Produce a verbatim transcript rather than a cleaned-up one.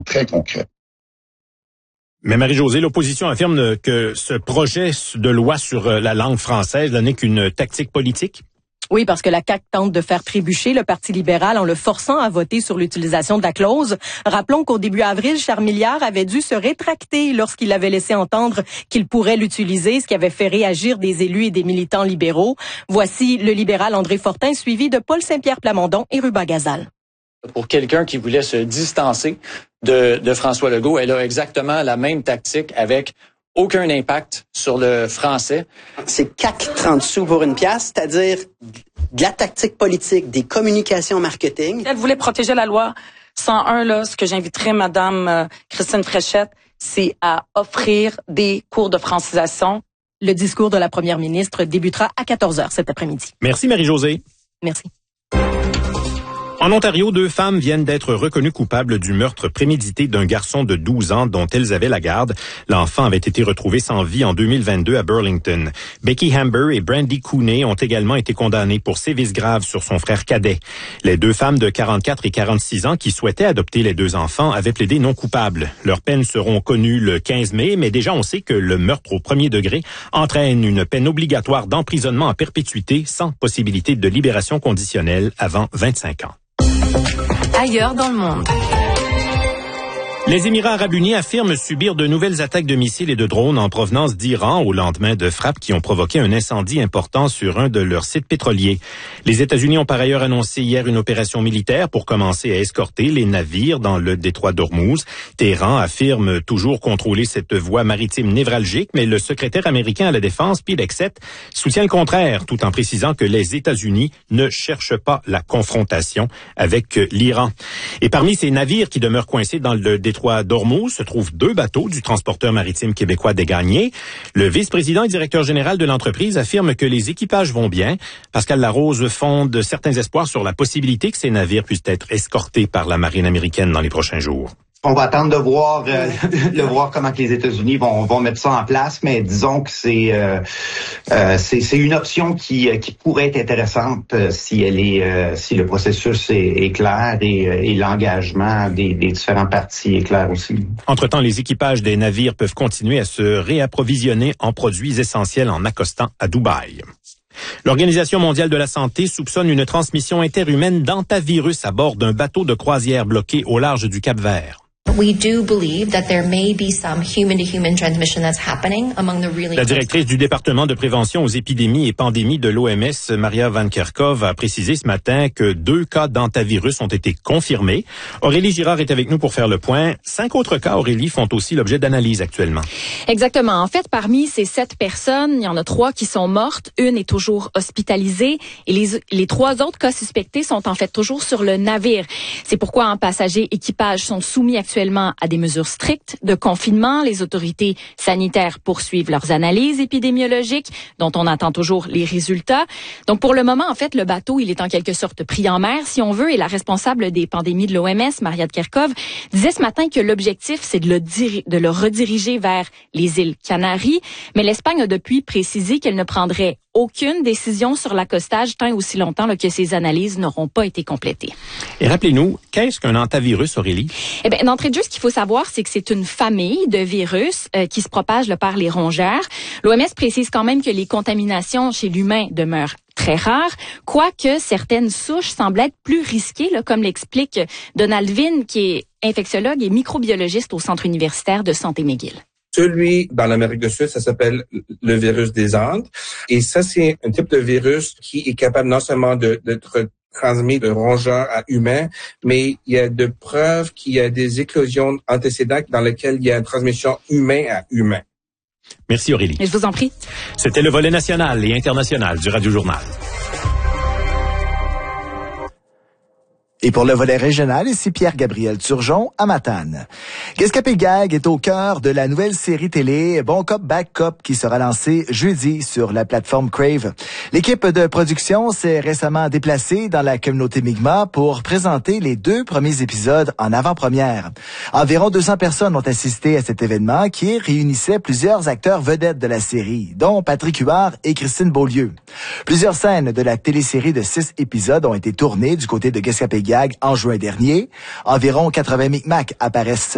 très concrets. Mais Marie-Josée, l'opposition affirme que ce projet de loi sur la langue française n'est qu'une tactique politique. Oui, parce que la C A Q tente de faire trébucher le Parti libéral en le forçant à voter sur l'utilisation de la clause. Rappelons qu'au début avril, Charles Milliard avait dû se rétracter lorsqu'il avait laissé entendre qu'il pourrait l'utiliser, ce qui avait fait réagir des élus et des militants libéraux. Voici le libéral André Fortin, suivi de Paul Saint-Pierre Plamondon et Ruba Gazal. Pour quelqu'un qui voulait se distancer de, de François Legault, elle a exactement la même tactique avec aucun impact sur le français. C'est C A Q trente sous pour une pièce, c'est-à-dire de la tactique politique, des communications marketing. Elle voulait protéger la loi cent un, là, ce que j'inviterais Madame euh, Christine Fréchette, c'est à offrir des cours de francisation. Le discours de la première ministre débutera à quatorze heures cet après-midi. Merci Marie-Josée. Merci. En Ontario, deux femmes viennent d'être reconnues coupables du meurtre prémédité d'un garçon de douze ans dont elles avaient la garde. L'enfant avait été retrouvé sans vie en deux mille vingt-deux à Burlington. Becky Hamber et Brandy Cooney ont également été condamnées pour sévices graves sur son frère cadet. Les deux femmes de quarante-quatre et quarante-six ans qui souhaitaient adopter les deux enfants avaient plaidé non coupables. Leurs peines seront connues le quinze mai, mais déjà on sait que le meurtre au premier degré entraîne une peine obligatoire d'emprisonnement à perpétuité sans possibilité de libération conditionnelle avant vingt-cinq ans. Ailleurs dans le monde. Les Émirats arabes unis affirment subir de nouvelles attaques de missiles et de drones en provenance d'Iran au lendemain de frappes qui ont provoqué un incendie important sur un de leurs sites pétroliers. Les États-Unis ont par ailleurs annoncé hier une opération militaire pour commencer à escorter les navires dans le détroit d'Ormuz. Téhéran affirme toujours contrôler cette voie maritime névralgique, mais le secrétaire américain à la Défense, Pete Hegseth, soutient le contraire, tout en précisant que les États-Unis ne cherchent pas la confrontation avec l'Iran. Et parmi ces navires qui demeurent coincés dans le détroit d'Ormuz se trouvent deux bateaux du transporteur maritime québécois des Gagniers. Le vice-président et directeur général de l'entreprise affirme que les équipages vont bien. Pascal Larose fonde certains espoirs sur la possibilité que ces navires puissent être escortés par la marine américaine dans les prochains jours. On va attendre de voir, euh, de voir comment que les États-Unis vont, vont mettre ça en place, mais disons que c'est, euh, euh, c'est, c'est une option qui, qui pourrait être intéressante euh, si elle est, euh, si le processus est, est clair et, et l'engagement des, des différents partis est clair aussi. Entre-temps, les équipages des navires peuvent continuer à se réapprovisionner en produits essentiels en accostant à Dubaï. L'Organisation mondiale de la santé soupçonne une transmission interhumaine d'hantavirus à bord d'un bateau de croisière bloqué au large du Cap-Vert. We do believe that there may be some human-to-human transmission that's happening among the really... La directrice du département de prévention aux épidémies et pandémies de l'O M S, Maria Van Kerkhove, a précisé ce matin que deux cas d'hantavirus ont été confirmés. Aurélie Girard est avec nous pour faire le point. Cinq autres cas, Aurélie, font aussi l'objet d'analyse actuellement. Exactement. En fait, parmi ces sept personnes, il y en a trois qui sont mortes. Une est toujours hospitalisée et les, les trois autres cas suspectés sont en fait toujours sur le navire. C'est pourquoi un passager et équipage sont soumis actuellement actuellement à des mesures strictes de confinement. Les autorités sanitaires poursuivent leurs analyses épidémiologiques dont on attend toujours les résultats. Donc, pour le moment, en fait, le bateau, il est en quelque sorte pris en mer, si on veut, et la responsable des pandémies de l'O M S, Maria de Kerkhove, disait ce matin que l'objectif, c'est de le, diri- de le rediriger vers les îles Canaries. Mais l'Espagne a depuis précisé qu'elle ne prendrait aucune décision sur l'accostage tant et aussi longtemps là, que ces analyses n'auront pas été complétées. Et rappelez-nous, qu'est-ce qu'un hantavirus, Aurélie? Eh bien, d'entrée de jeu, ce qu'il faut savoir, c'est que c'est une famille de virus euh, qui se propage là, par les rongeurs. L'O M S précise quand même que les contaminations chez l'humain demeurent très rares, quoique certaines souches semblent être plus risquées, là, comme l'explique Donald Vin, qui est infectiologue et microbiologiste au Centre universitaire de Santé McGill. Celui dans l'Amérique du Sud, ça s'appelle le virus des Andes. Et ça, c'est un type de virus qui est capable non seulement de, d'être transmis de rongeurs à humains, mais il y a de preuves qu'il y a des éclosions antécédentes dans lesquelles il y a une transmission humain à humain. Merci Aurélie. Et je vous en prie. C'était le volet national et international du Radio Journal. Et pour le volet régional, ici Pierre-Gabriel Turgeon à Matane. Gaspé-Gag est au cœur de la nouvelle série télé Bon Cop, Bad Cop qui sera lancée jeudi sur la plateforme Crave. L'équipe de production s'est récemment déplacée dans la communauté Mi'kmaq pour présenter les deux premiers épisodes en avant-première. Environ deux cents personnes ont assisté à cet événement qui réunissait plusieurs acteurs vedettes de la série, dont Patrick Huard et Christine Beaulieu. Plusieurs scènes de la télésérie de six épisodes ont été tournées du côté de Gaspé-Gag en juin dernier. Environ quatre-vingts Mi'kmaq apparaissent